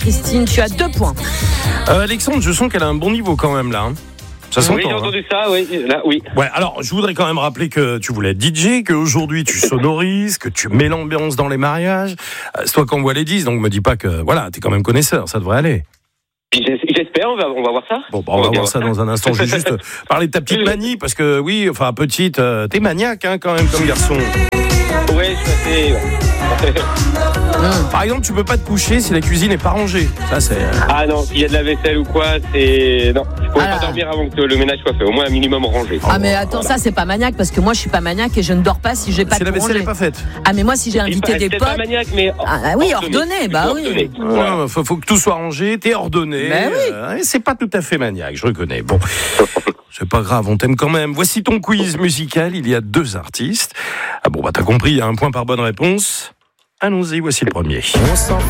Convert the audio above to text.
Christine, tu as 2 points. Alexandre, je sens qu'elle a un bon niveau quand même là. Ça s'entend. Oui, j'ai entendu ça, oui. Là, oui. Ouais, alors je voudrais quand même rappeler que tu voulais être DJ, qu'aujourd'hui tu sonorises, que tu mets l'ambiance dans les mariages. C'est toi qu'on voit les 10, donc me dis pas que voilà, t'es quand même connaisseur, ça devrait aller. J'espère, on va voir ça. Bon, on va voir ça dans un instant. Je vais juste parler de ta petite manie, parce que oui, enfin petite, t'es maniaque hein, quand même comme garçon. Ouais, je suis assez... Par exemple, tu peux pas te coucher si la cuisine est pas rangée. Ça c'est. Ah non, s'il y a de la vaisselle ou quoi, c'est... Non, je pourrais pas dormir avant que le ménage soit fait, au moins un minimum rangé. Ah mais attends, ça c'est pas maniaque, parce que moi je suis pas maniaque et je ne dors pas si j'ai pas Si de la vaisselle rangée. est pas faite. Ah mais moi si j'ai invité des C'est potes... pas maniaque, mais... Ah oui, ordonné, bah oui. Ouais, faut que tout soit rangé, t'es ordonné. Ben oui. Et c'est pas tout à fait maniaque, je reconnais. Bon, c'est pas grave, on t'aime quand même. Voici ton quiz musical, il y a 2 artistes. Ah bon, bah t'as compris, il y a 1 point par bonne réponse. Allons-y, voici le premier. On s'en